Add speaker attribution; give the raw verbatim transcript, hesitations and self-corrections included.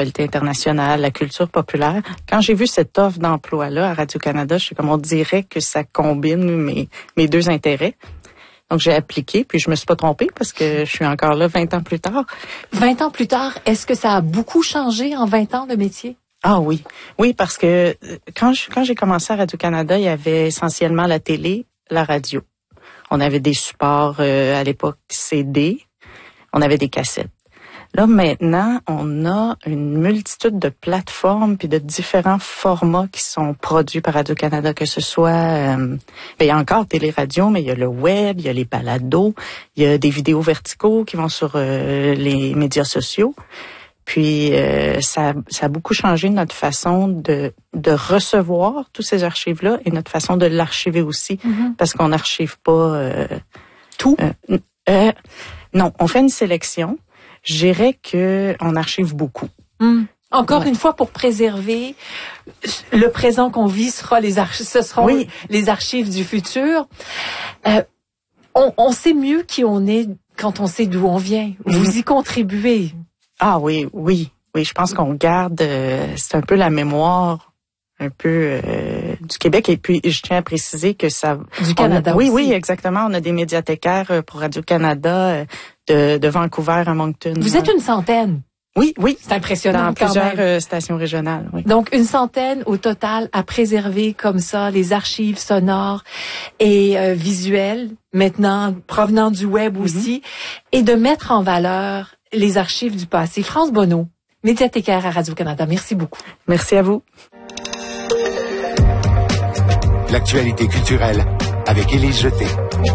Speaker 1: l'actualité internationale, la culture populaire. Quand j'ai vu cette offre d'emploi-là à Radio-Canada, je suis comme on dirait que ça combine mes, mes deux intérêts. Donc, j'ai appliqué, puis je me suis pas trompée parce que je suis encore là vingt ans plus tard.
Speaker 2: vingt ans plus tard, est-ce que ça a beaucoup changé en vingt ans, le métier?
Speaker 1: Ah oui. Oui, parce que quand je, quand j'ai commencé à Radio-Canada, il y avait essentiellement la télé, la radio. On avait des supports euh, à l'époque C D, on avait des cassettes. Là, maintenant, on a une multitude de plateformes puis de différents formats qui sont produits par Radio-Canada, que ce soit... Euh, ben, il y a encore télé-radio, mais il y a le web, il y a les balados, il y a des vidéos verticaux qui vont sur euh, les médias sociaux. Puis, euh, ça, ça a beaucoup changé notre façon de, de recevoir tous ces archives-là et notre façon de l'archiver aussi, mm-hmm. parce qu'on n'archive pas... Euh,
Speaker 2: Tout?
Speaker 1: Euh, euh, non, on fait une sélection. Je dirais que on archive beaucoup.
Speaker 2: Hum. Encore
Speaker 1: ouais.
Speaker 2: une fois, pour préserver le présent qu'on vit, sera les archives, ce seront
Speaker 1: oui.
Speaker 2: les archives du futur. Euh, on, on sait mieux qui on est quand on sait d'où on vient. Vous mm-hmm. y contribuez.
Speaker 1: Ah oui, oui, oui. Je pense qu'on garde, euh, c'est un peu la mémoire un peu euh, du Québec. Et puis, je tiens à préciser que ça...
Speaker 2: Du Canada
Speaker 1: a, Oui,
Speaker 2: aussi.
Speaker 1: oui, exactement. On a des médiathécaires pour Radio-Canada de, de Vancouver à Moncton.
Speaker 2: Vous êtes une centaine.
Speaker 1: Oui, oui.
Speaker 2: C'est impressionnant.
Speaker 1: Dans plusieurs euh, stations régionales, oui.
Speaker 2: Donc, une centaine au total à préserver comme ça les archives sonores et euh, visuelles, maintenant provenant du web mm-hmm. aussi, et de mettre en valeur les archives du passé. France Bonneau, médiathécaire à Radio-Canada, merci beaucoup.
Speaker 1: Merci à vous.
Speaker 3: L'actualité culturelle avec Élise Jeté.